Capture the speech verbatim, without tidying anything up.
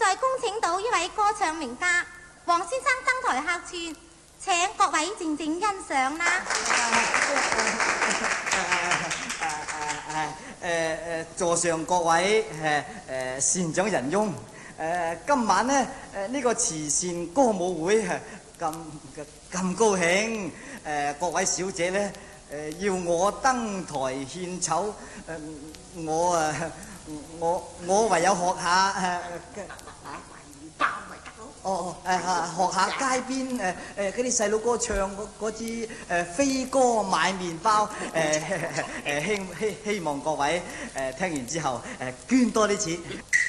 在恭請到呢位歌唱名家黃先生登台客串，請各位靜靜欣賞啦。 誒誒座上各位誒誒善長仁翁，誒今晚咧誒呢個慈善歌舞會係咁咁高興，誒各位小姐咧誒要我登台獻醜，誒我啊我我唯有學下誒。哦誒嚇學下街邊誒誒嗰啲細佬哥唱嗰嗰支誒飛哥買麵包誒誒希希希望各位誒聽完之後誒捐多啲錢。